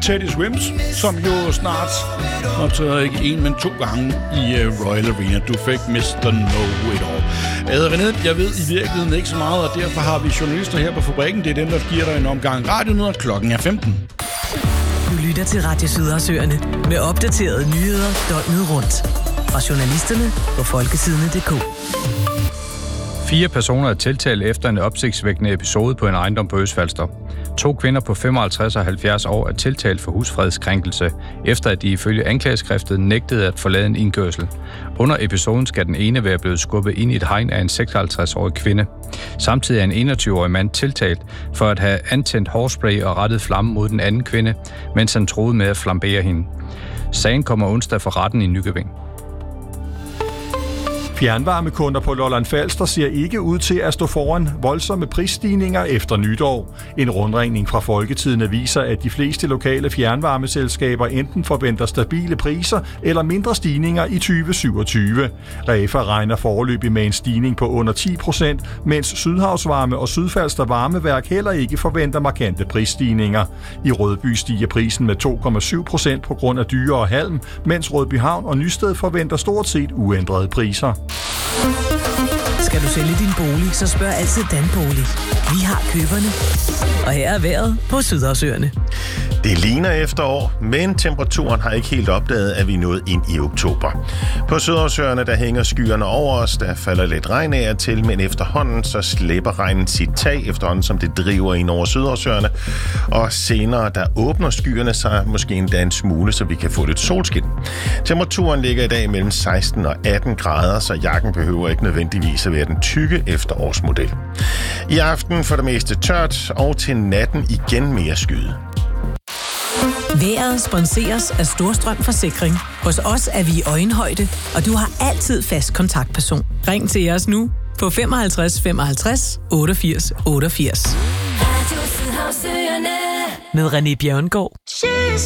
Teddy Swims, som jo snart optræder ikke en, men 2 gange i Royal Arena. Du fik Mr. Know It All. René, jeg ved i virkeligheden ikke så meget, og derfor har vi journalister her på fabrikken. Det er dem, der giver dig en omgang radionyheder. Klokken er 15. Du lytter til Radio Sydersøerne med opdaterede nyheder døgnet rundt. Fra journalisterne på folkesidene.dk. 4 personer er tiltalt efter en opsigtsvækkende episode på en ejendom på Østfalster. 2 kvinder på 55 og 70 år er tiltalt for husfredskrænkelse, efter at de ifølge anklageskriftet nægtede at forlade en indkørsel. Under episoden skal den ene være blevet skubbet ind i et hegn af en 56-årig kvinde. Samtidig er en 21-årig mand tiltalt for at have antændt hårspray og rettet flamme mod den anden kvinde, mens han troede med at flambere hende. Sagen kommer onsdag for retten i Nykøbing. Fjernvarmekunder på Lolland Falster ser ikke ud til at stå foran voldsomme prisstigninger efter nytår. En rundringning fra Folketidende viser, at de fleste lokale fjernvarmeselskaber enten forventer stabile priser eller mindre stigninger i 2027. Refa regner foreløbig med en stigning på under 10%, mens Sydhavsvarme og Sydfalster Varmeværk heller ikke forventer markante prisstigninger. I Rødby stiger prisen med 2,7% på grund af dyrere halm, mens Rødbyhavn og Nysted forventer stort set uændrede priser. Skal du sælge din bolig, så spørg altid Danbolig. Vi har køberne. Og her er vejret på Sydersøerne. Det ligner efterår, men temperaturen har ikke helt opdaget, at vi er nået ind i oktober. På Sydersøerne, der hænger skyerne over os, der falder lidt regn af og til, men efterhånden så slipper regnen sit tag, efterhånden som det driver ind over Sydersøerne. Og senere, der åbner skyerne sig måske endda en smule, så vi kan få lidt solskin. Temperaturen ligger i dag mellem 16 og 18 grader, så jakken behøver ikke nødvendigvis at være den tykke efterårsmodel. I aften for det meste tørt, og til natten igen mere skyet. Vejret sponseres af Storstrøm Forsikring. Hos os er vi i øjenhøjde, og du har altid fast kontaktperson. Ring til os nu på 55 55 88 88. Med René Bjerregaard.